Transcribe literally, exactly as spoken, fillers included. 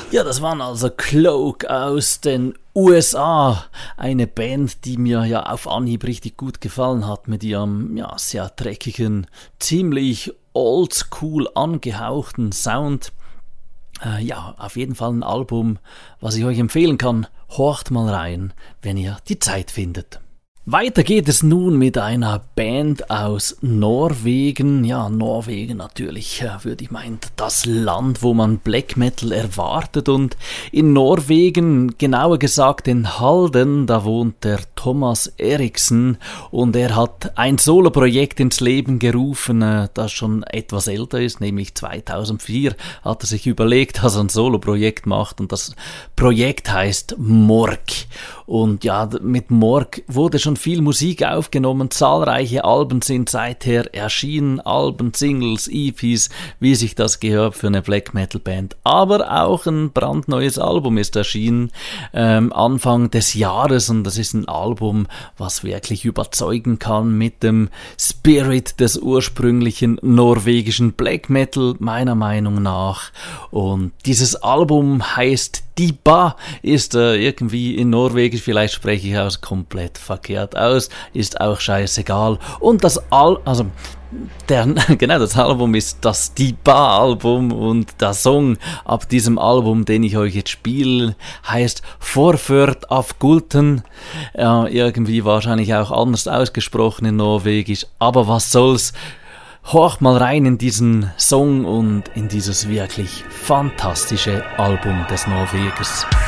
Ja, das waren also Cloak aus den U S A. Eine Band, die mir ja auf Anhieb richtig gut gefallen hat mit ihrem ja, sehr dreckigen, ziemlich oldschool angehauchten Sound. Äh, ja, auf jeden Fall ein Album, was ich euch empfehlen kann. Horcht mal rein, wenn ihr die Zeit findet. Weiter geht es nun mit einer Band aus Norwegen. Ja, Norwegen natürlich, würde ich meinen, das Land, wo man Black Metal erwartet. Und in Norwegen, genauer gesagt in Halden, da wohnt der Thomas Eriksen. Und er hat ein Soloprojekt ins Leben gerufen, das schon etwas älter ist, nämlich zweitausendvier hat er sich überlegt, dass er ein Soloprojekt macht. Und das Projekt heißt Mork. Und ja, mit Mork wurde schon viel Musik aufgenommen, zahlreiche Alben sind seither erschienen, Alben, Singles, E Ps, wie sich das gehört für eine Black Metal Band. Aber auch ein brandneues Album ist erschienen, ähm, Anfang des Jahres, und das ist ein Album, was wirklich überzeugen kann mit dem Spirit des ursprünglichen norwegischen Black Metal, meiner Meinung nach. Und dieses Album heißt Diba, ist äh, irgendwie in Norwegisch, vielleicht spreche ich aus komplett verkehrt aus, ist auch scheißegal. Und das Al, also der, genau, das Album ist das Diba-Album, und der Song ab diesem Album, den ich euch jetzt spiele, heißt Forført av Gulten. Ja, irgendwie wahrscheinlich auch anders ausgesprochen in Norwegisch, aber was soll's. Horch mal rein in diesen Song und in dieses wirklich fantastische Album des Norwegers.